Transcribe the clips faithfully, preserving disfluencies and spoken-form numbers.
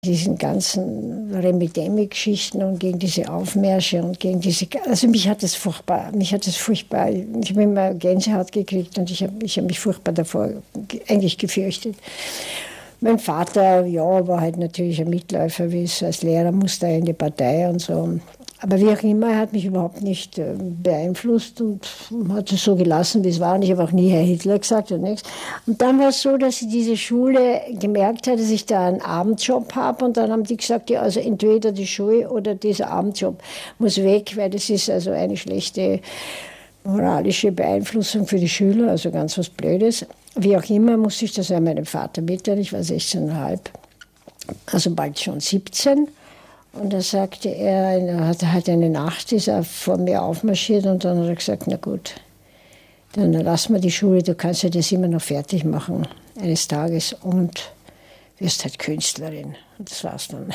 Diesen ganzen Remi-Demi-Geschichten und gegen diese Aufmärsche und gegen diese, also mich hat das furchtbar, mich hat das furchtbar, ich habe immer Gänsehaut gekriegt und ich habe ich hab mich furchtbar davor eigentlich gefürchtet. Mein Vater, ja, war halt natürlich ein Mitläufer, wie es als Lehrer musste er in die Partei und so. Aber wie auch immer, er hat mich überhaupt nicht äh, beeinflusst und hat es so gelassen, wie es war. Und ich habe auch nie Herr Hitler gesagt und nichts. Und dann war es so, dass diese Schule gemerkt hat, dass ich da einen Abendjob habe. Und dann haben die gesagt, ja, also entweder die Schule oder dieser Abendjob muss weg, weil das ist also eine schlechte moralische Beeinflussung für die Schüler, also ganz was Blödes. Wie auch immer musste ich das an meinem Vater mitteilen. Ich war sechzehn Komma fünf, also bald schon siebzehn. Und da sagte er, er hatte halt eine Nacht, ist er vor mir aufmarschiert und dann hat er gesagt, na gut, dann lass mal die Schule, du kannst ja das immer noch fertig machen eines Tages und wirst halt Künstlerin. Und das war's dann.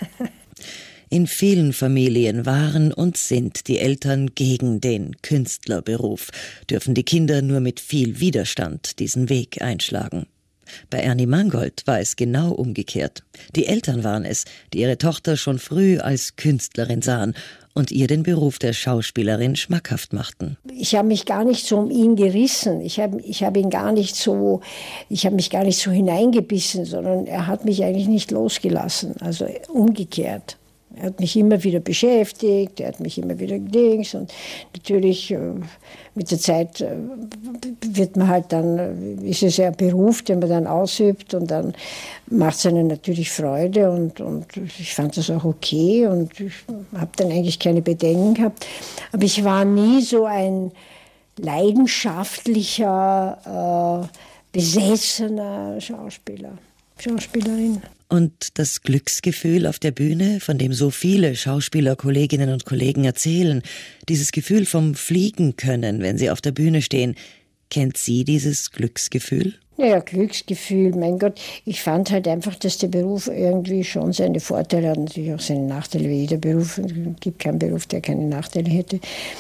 In vielen Familien waren und sind die Eltern gegen den Künstlerberuf, dürfen die Kinder nur mit viel Widerstand diesen Weg einschlagen. Bei Ernie Mangold war es genau umgekehrt. Die Eltern waren es, die ihre Tochter schon früh als Künstlerin sahen und ihr den Beruf der Schauspielerin schmackhaft machten. Ich habe mich gar nicht so um ihn gerissen. Ich habe ich hab ihn gar nicht so, ich habe mich gar nicht so hineingebissen, sondern er hat mich eigentlich nicht losgelassen. Also umgekehrt. Er hat mich immer wieder beschäftigt, er hat mich immer wieder gedings und natürlich äh, mit der Zeit äh, wird man halt dann, äh, ist es ja ein Beruf, den man dann ausübt und dann macht es einem natürlich Freude und, und ich fand das auch okay und ich habe dann eigentlich keine Bedenken gehabt. Aber ich war nie so ein leidenschaftlicher, äh, besessener Schauspieler, Schauspielerin. Und das Glücksgefühl auf der Bühne, von dem so viele Schauspielerkolleginnen und Kollegen erzählen, dieses Gefühl vom Fliegen können, wenn sie auf der Bühne stehen, kennt sie dieses Glücksgefühl? Ja, Glücksgefühl, mein Gott. Ich fand halt einfach, dass der Beruf irgendwie schon seine Vorteile hat, natürlich auch seine Nachteile, wie jeder Beruf. Es gibt keinen Beruf, der keine Nachteile hätte.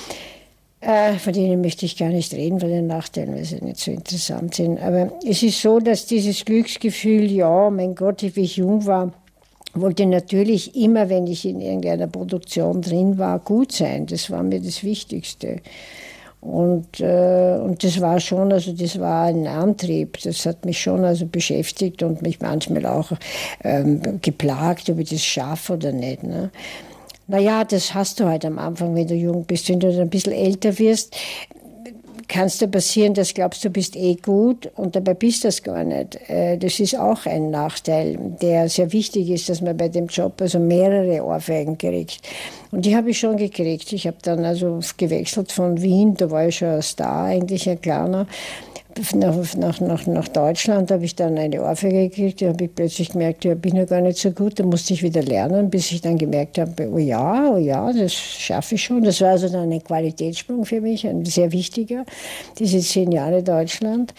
Äh, von denen möchte ich gar nicht reden, von den Nachteilen, weil sie nicht so interessant sind. Aber es ist so, dass dieses Glücksgefühl, ja, mein Gott, wie ich jung war, wollte natürlich immer, wenn ich in irgendeiner Produktion drin war, gut sein. Das war mir das Wichtigste. Und, äh, und das war schon, also das war ein Antrieb. Das hat mich schon also beschäftigt und mich manchmal auch ähm, geplagt, ob ich das schaffe oder nicht, ne? Naja, das hast du halt am Anfang, wenn du jung bist. Wenn du dann ein bisschen älter wirst, kann es dir passieren, dass du glaubst, du bist eh gut und dabei bist du das gar nicht. Das ist auch ein Nachteil, der sehr wichtig ist, dass man bei dem Job also mehrere Ohrfeigen kriegt. Und die habe ich schon gekriegt. Ich habe dann also gewechselt von Wien, da war ich schon ein Star, eigentlich ein kleiner. Nach, nach, nach, nach Deutschland habe ich dann eine Ohrfeige gekriegt, da habe ich plötzlich gemerkt, ja, bin ja gar nicht so gut, da musste ich wieder lernen, bis ich dann gemerkt habe, oh ja, oh ja, das schaffe ich schon. Das war also dann ein Qualitätssprung für mich, ein sehr wichtiger, diese zehn Jahre Deutschland,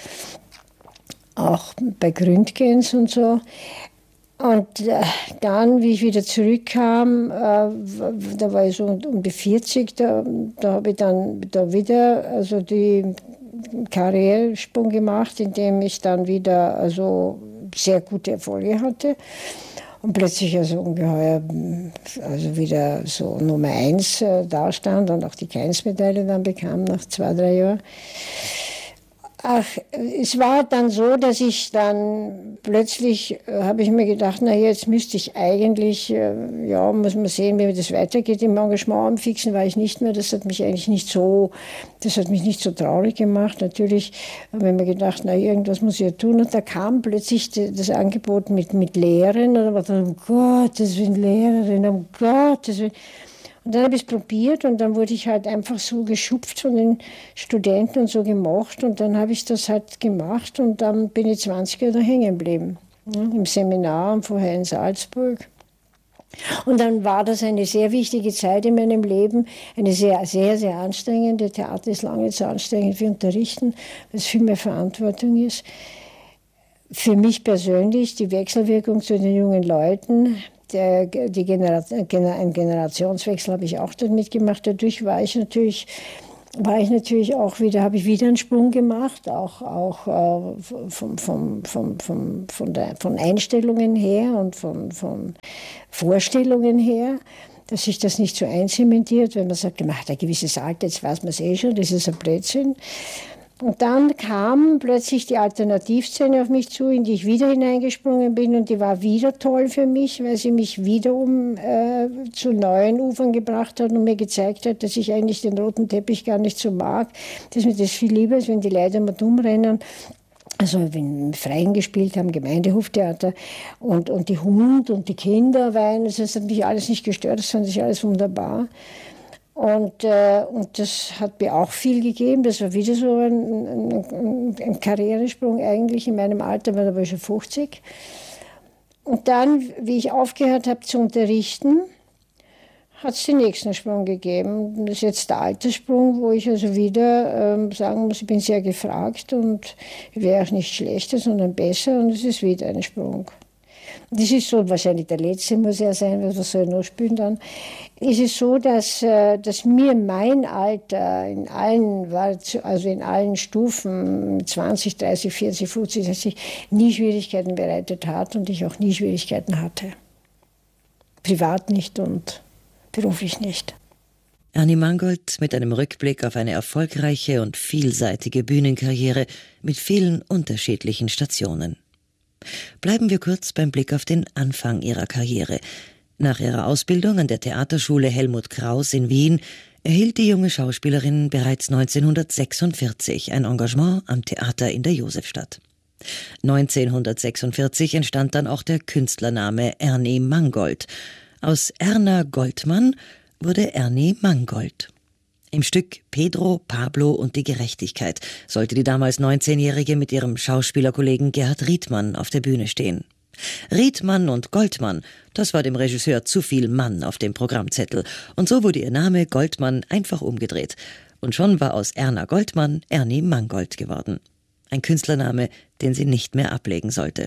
auch bei Gründgens und so. Und äh, dann, wie ich wieder zurückkam, äh, da war ich so um die vierzig, da, da habe ich dann da wieder also die Karrieresprung gemacht, indem ich dann wieder also sehr gute Erfolge hatte und plötzlich also ungeheuer also wieder so Nummer eins äh, dastand und auch die Kainz-Medaille dann bekam nach zwei, drei Jahren. Ach, es war dann so, dass ich dann plötzlich, äh, habe ich mir gedacht, na jetzt müsste ich eigentlich, äh, ja, muss man sehen, wie das weitergeht. Im Engagement am Fixen war ich nicht mehr. Das hat mich eigentlich nicht so, das hat mich nicht so traurig gemacht. Natürlich habe ich mir gedacht, na irgendwas muss ich ja tun. Und da kam plötzlich die, das Angebot mit, mit Lehren. Und da war ich, um Gottes Willen, Lehrerin, um Gottes Willen. Und dann habe ich es probiert und dann wurde ich halt einfach so geschupft von den Studenten und so gemocht und dann habe ich das halt gemacht und dann bin ich zwanzig Jahre da hängen geblieben, ja, im Seminar und vorher in Salzburg. Und dann war das eine sehr wichtige Zeit in meinem Leben, eine sehr, sehr, sehr anstrengende. Theater ist lange zu anstrengend wie Unterrichten, weil es viel mehr Verantwortung ist. Für mich persönlich die Wechselwirkung zu den jungen Leuten, Der, die Genera- ein Generationswechsel habe ich auch dort mitgemacht. Dadurch war ich natürlich war ich natürlich auch wieder, habe ich wieder einen Sprung gemacht, auch, auch äh, vom, vom, vom, vom, von, der, von Einstellungen her und von, von Vorstellungen her, dass sich das nicht so einzementiert, wenn man sagt, man hat ein gewisses Alter, jetzt weiß man es eh schon, das ist ein Blödsinn. Und dann kam plötzlich die Alternativszene auf mich zu, in die ich wieder hineingesprungen bin, und die war wieder toll für mich, weil sie mich wiederum äh, zu neuen Ufern gebracht hat und mir gezeigt hat, dass ich eigentlich den roten Teppich gar nicht so mag, dass mir das viel lieber ist, wenn die Leute immer dumm rennen. Also wenn wir im Freien gespielt haben, Gemeindehoftheater, und, und die Hund und die Kinder weinen, das hat mich alles nicht gestört, das fand ich alles wunderbar. Und, äh, und das hat mir auch viel gegeben. Das war wieder so ein, ein, ein Karrieresprung eigentlich in meinem Alter, weil da war ich schon fünfzig. Und dann, wie ich aufgehört habe zu unterrichten, hat es den nächsten Sprung gegeben. Das ist jetzt der Alterssprung, wo ich also wieder ähm, sagen muss, ich bin sehr gefragt und wäre auch nicht schlechter, sondern besser, und es ist wieder ein Sprung. Das ist so, wahrscheinlich der letzte muss ja sein, was soll ich noch spielen dann. Es ist so, dass, dass mir mein Alter in allen, also in allen Stufen, zwanzig, dreißig, vierzig, fünfzig, sechzig, nie Schwierigkeiten bereitet hat und ich auch nie Schwierigkeiten hatte. Privat nicht und beruflich nicht. Ernie Mangold mit einem Rückblick auf eine erfolgreiche und vielseitige Bühnenkarriere mit vielen unterschiedlichen Stationen. Bleiben wir kurz beim Blick auf den Anfang ihrer Karriere. Nach ihrer Ausbildung an der Theaterschule Helmut Krauss in Wien erhielt die junge Schauspielerin bereits neunzehnhundertsechsundvierzig ein Engagement am Theater in der Josefstadt. neunzehnhundertsechsundvierzig entstand dann auch der Künstlername Ernie Mangold. Aus Erna Goldmann wurde Ernie Mangold. Im Stück Pedro, Pablo und die Gerechtigkeit sollte die damals neunzehnjährige mit ihrem Schauspielerkollegen Gerhard Riedmann auf der Bühne stehen. Riedmann und Goldmann, das war dem Regisseur zu viel Mann auf dem Programmzettel. Und so wurde ihr Name Goldmann einfach umgedreht. Und schon war aus Erna Goldmann Ernie Mangold geworden. Ein Künstlername, den sie nicht mehr ablegen sollte.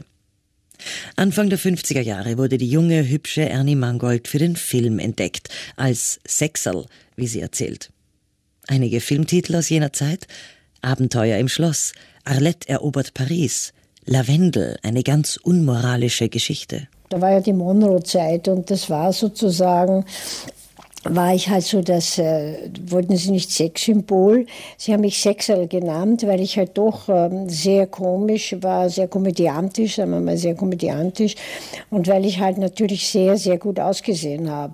Anfang der fünfziger Jahre wurde die junge, hübsche Ernie Mangold für den Film entdeckt, als Sechserl, wie sie erzählt. Einige Filmtitel aus jener Zeit: Abenteuer im Schloss, Arlette erobert Paris, Lavendel, eine ganz unmoralische Geschichte. Da war ja die Monroe-Zeit und das war sozusagen, war ich halt so das, äh, wollten sie nicht Sexsymbol, sie haben mich Sechserl genannt, weil ich halt doch ähm, sehr komisch war, sehr komödiantisch, sagen wir mal sehr komödiantisch, und weil ich halt natürlich sehr, sehr gut ausgesehen habe.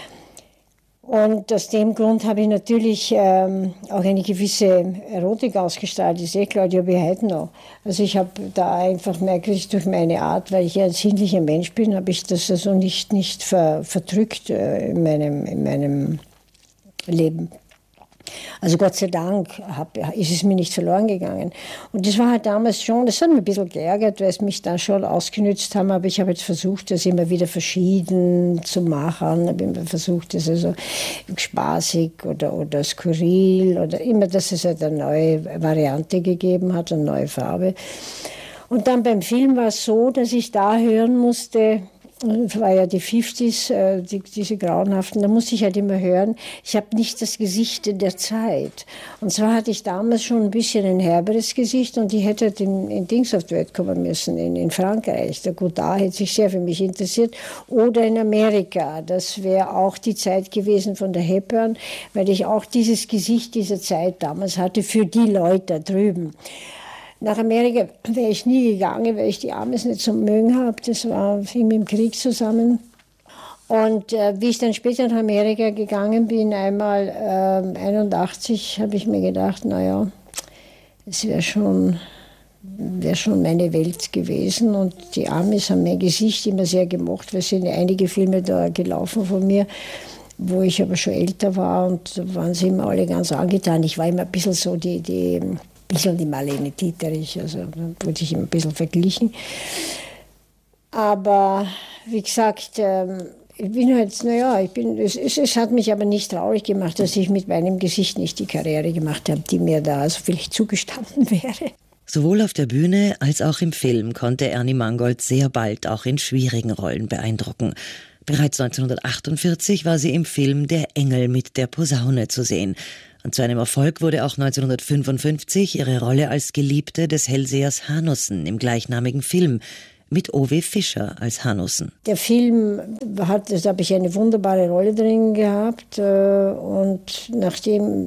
Und aus dem Grund habe ich natürlich ähm, auch eine gewisse Erotik ausgestrahlt. Ich sehe Claudia wie heute noch. Also ich habe da einfach merklich durch meine Art, weil ich ja ein sinnlicher Mensch bin, habe ich das also nicht, nicht ver, verdrückt äh, in, meinem, in meinem Leben. Also Gott sei Dank hab, ist es mir nicht verloren gegangen. Und das war halt damals schon, das hat mich ein bisschen geärgert, weil es mich da schon ausgenützt haben, aber ich habe jetzt versucht, das immer wieder verschieden zu machen. Ich habe immer versucht, das also spaßig oder, oder skurril oder immer, dass es halt eine neue Variante gegeben hat, eine neue Farbe. Und dann beim Film war es so, dass ich da hören musste, das war ja die fünfziger, die, diese grauenhaften, da musste ich halt immer hören, ich habe nicht das Gesicht der Zeit. Und zwar hatte ich damals schon ein bisschen ein herberes Gesicht und ich hätte in, in Dings auf die Welt kommen müssen, in, in Frankreich. Der Godard hätte sich sehr für mich interessiert. Oder in Amerika, das wäre auch die Zeit gewesen von der Hepburn, weil ich auch dieses Gesicht dieser Zeit damals hatte für die Leute da drüben. Nach Amerika wäre ich nie gegangen, weil ich die Amis nicht so mögen habe. Das war viel mit dem Krieg zusammen. Und äh, wie ich dann später nach Amerika gegangen bin, einmal äh, einundachtzig, habe ich mir gedacht, naja, es wäre schon, wär schon meine Welt gewesen. Und die Amis haben mein Gesicht immer sehr gemocht, weil es sind einige Filme da gelaufen von mir, wo ich aber schon älter war, und da waren sie immer alle ganz angetan. Ich war immer ein bisschen so die... die ein bisschen die Marlene Dietrich, also da wurde ich immer ein bisschen verglichen. Aber wie gesagt, ich bin halt, naja, ich bin, es, es, es hat mich aber nicht traurig gemacht, dass ich mit meinem Gesicht nicht die Karriere gemacht habe, die mir da also vielleicht zugestanden wäre. Sowohl auf der Bühne als auch im Film konnte Ernie Mangold sehr bald auch in schwierigen Rollen beeindrucken. Bereits neunzehnhundertachtundvierzig war sie im Film Der Engel mit der Posaune zu sehen. Und zu einem Erfolg wurde auch neunzehnhundertfünfundfünfzig ihre Rolle als Geliebte des Hellsehers Hanussen im gleichnamigen Film mit O W. Fischer als Hanussen. Der Film hat, da habe ich eine wunderbare Rolle drin gehabt und nachdem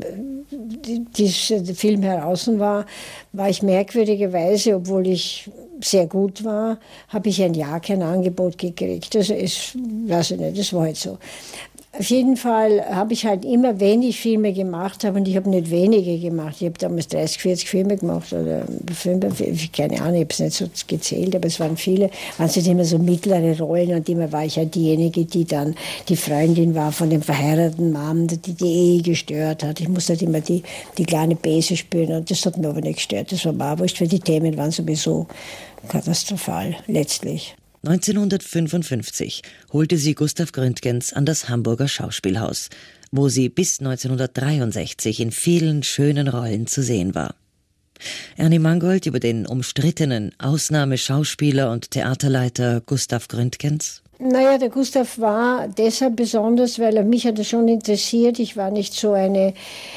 dieser Film heraus war, war ich merkwürdigerweise, obwohl ich sehr gut war, habe ich ein Jahr kein Angebot gekriegt. Also es, weiß ich nicht, das war halt so. Auf jeden Fall habe ich halt immer, wenn ich Filme gemacht habe, und ich habe nicht wenige gemacht, ich habe damals dreißig, vierzig Filme gemacht, oder Filme, keine Ahnung, ich habe es nicht so gezählt, aber es waren viele, waren es immer so mittlere Rollen und immer war ich halt diejenige, die dann die Freundin war von dem verheirateten Mann, die die Ehe gestört hat. Ich musste halt immer die, die kleine Bäse spielen und das hat mir aber nicht gestört, das war mir auch wurscht, weil die Themen waren sowieso katastrophal, letztlich. neunzehnhundertfünfundfünfzig holte sie Gustav Gründgens an das Hamburger Schauspielhaus, wo sie bis neunzehnhundertdreiundsechzig in vielen schönen Rollen zu sehen war. Ernie Mangold über den umstrittenen Ausnahmeschauspieler und Theaterleiter Gustav Gründgens. Naja, der Gustav war deshalb besonders, weil er mich hat er schon interessiert. Ich war nicht so eine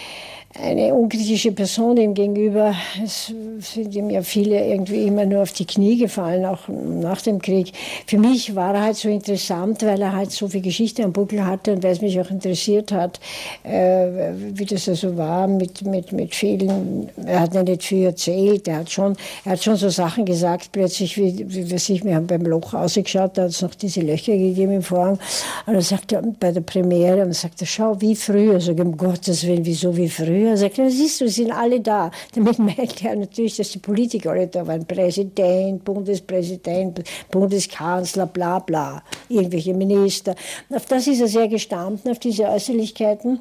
eine unkritische Person ihm gegenüber. Es sind ihm ja viele irgendwie immer nur auf die Knie gefallen, auch nach dem Krieg. Für mich war er halt so interessant, weil er halt so viel Geschichte am Buckel hatte und weil es mich auch interessiert hat, äh, wie das also war mit, mit, mit vielen. Er hat ja nicht viel erzählt, er hat schon, er hat schon so Sachen gesagt, plötzlich, wie, wie weiß ich, wir haben beim Loch ausgeschaut, da hat es noch diese Löcher gegeben im Vorhang. Und er sagte bei der Premiere, und sagte, schau, wie früher. Sag, um Gottes Willen, wieso wie früher? Er sagt, ja, siehst du, sie sind alle da. Damit meint er natürlich, dass die Politiker alle da waren. Präsident, Bundespräsident, Bundeskanzler, bla bla, irgendwelche Minister. Auf das ist er sehr gestanden, auf diese Äußerlichkeiten.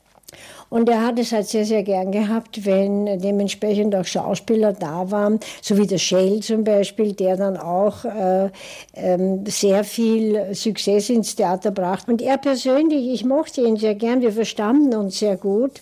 Und er hat es halt sehr, sehr gern gehabt, wenn dementsprechend auch Schauspieler da waren, so wie der Schell zum Beispiel, der dann auch äh, ähm, sehr viel Success ins Theater brachte. Und er persönlich, ich mochte ihn sehr gern, wir verstanden uns sehr gut.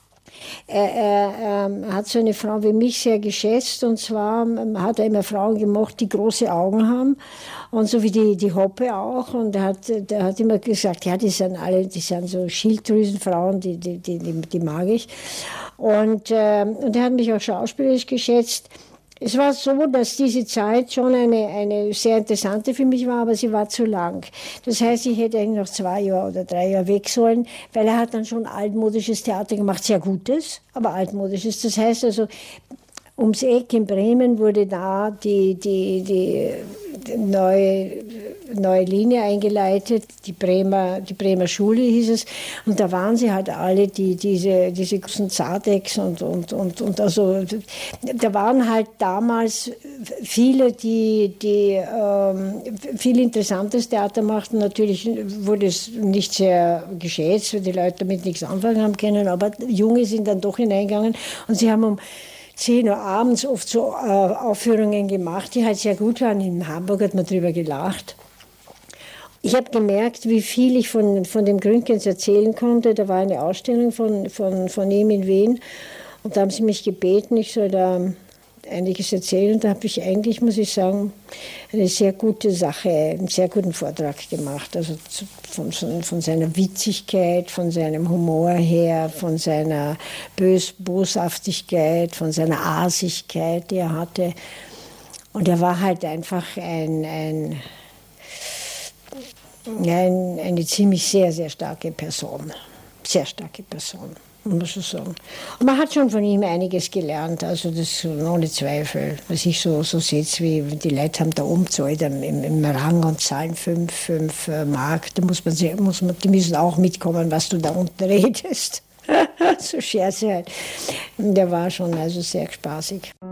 Er, er, er hat so eine Frau wie mich sehr geschätzt, und zwar hat er immer Frauen gemocht, die große Augen haben, und so wie die, die Hoppe auch, und er hat, der hat immer gesagt, ja, die sind alle, die sind so Schilddrüsenfrauen, die, die, die, die, die mag ich, und, äh, und er hat mich auch schauspielerisch geschätzt. Es war so, dass diese Zeit schon eine, eine sehr interessante für mich war, aber sie war zu lang. Das heißt, ich hätte eigentlich noch zwei Jahre oder drei Jahre weg sollen, weil er hat dann schon altmodisches Theater gemacht, sehr gutes, aber altmodisches. Das heißt also, ums Eck in Bremen wurde da die, die, die, die neue, neue Linie eingeleitet, die Bremer, die Bremer Schule hieß es, und da waren sie halt alle, die, diese, diese großen Zardex und, und, und, und also, da waren halt damals viele, die, die ähm, viel interessantes Theater machten. Natürlich wurde es nicht sehr geschätzt, weil die Leute damit nichts anfangen haben können, aber Junge sind dann doch hineingegangen, und sie haben um zehn Uhr abends oft so äh, Aufführungen gemacht, die halt sehr gut waren. In Hamburg hat man drüber gelacht. Ich habe gemerkt, wie viel ich von, von dem Gründgens erzählen konnte. Da war eine Ausstellung von, von, von ihm in Wien, und da haben sie mich gebeten, ich soll da einiges erzählen. Da habe ich eigentlich, muss ich sagen, eine sehr gute Sache, einen sehr guten Vortrag gemacht. Also von, von, von seiner Witzigkeit, von seinem Humor her, von seiner Bös Boshaftigkeit, von seiner Asigkeit, die er hatte. Und er war halt einfach ein, ein, ein, eine ziemlich sehr, sehr starke Person. Sehr starke Person, muss man so sagen. Und man hat schon von ihm einiges gelernt, also das ohne Zweifel. Was ich so, so sehe, wie die Leute haben da umzahlt im, im Rang und zahlen fünf, fünf Mark. Da muss man, muss man, die müssen auch mitkommen, was du da unten redest. So Scherze halt. Der war schon also sehr spaßig.